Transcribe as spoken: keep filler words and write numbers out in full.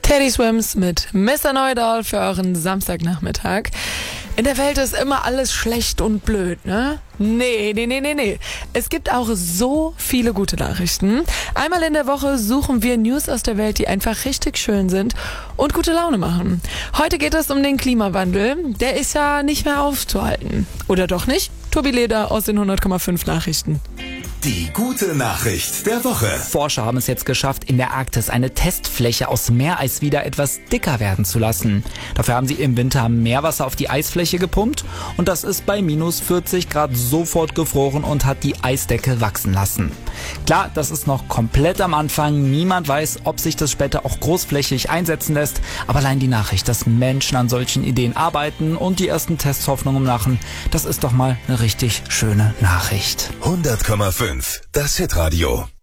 Teddy Swims mit Mister Know-it-all für euren Samstagnachmittag. In der Welt ist immer alles schlecht und blöd, ne? Nee, nee, nee, nee, nee. Es gibt auch so viele gute Nachrichten. Einmal in der Woche suchen wir News aus der Welt, die einfach richtig schön sind und gute Laune machen. Heute geht es um den Klimawandel. Der ist ja nicht mehr aufzuhalten. Oder doch nicht? Tobi Leder aus den hundert Komma fünf Nachrichten. Die gute Nachricht der Woche. Forscher haben es jetzt geschafft, in der Arktis eine Testfläche aus Meereis wieder etwas dicker werden zu lassen. Dafür haben sie im Winter Meerwasser auf die Eisfläche gepumpt und das ist bei minus vierzig Grad sofort gefroren und hat die Eisdecke wachsen lassen. Klar, das ist noch komplett am Anfang. Niemand weiß, ob sich das später auch großflächig einsetzen lässt. Aber allein die Nachricht, dass Menschen an solchen Ideen arbeiten und die ersten Testhoffnungen machen, das ist doch mal eine richtig schöne Nachricht. hundert Komma fünf, das Hitradio.